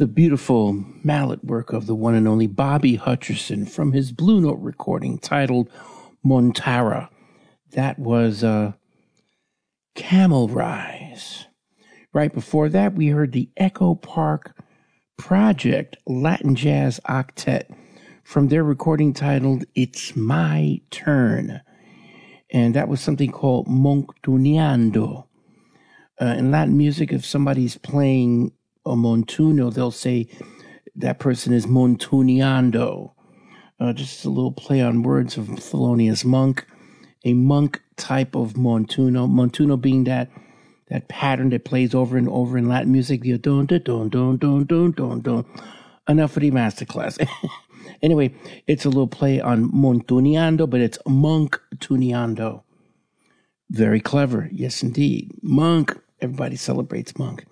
the beautiful mallet work of the one and only Bobby Hutcherson from his Blue Note recording titled Montara. That was Camel Rise. Right before that, we heard the Echo Park Project Latin Jazz Octet from their recording titled It's My Turn. And that was something called Montuneando. In Latin music, if somebody's playing a montuno, they'll say that person is montuneando. Just a little play on words of Thelonious Monk. A monk type of montuno. Montuno being that pattern that plays over and over in Latin music. The don don don don don don don. Enough for the masterclass. Anyway, it's a little play on montuneando, but it's monk-tuneando. Very clever. Yes, indeed. Monk. Everybody celebrates Monk.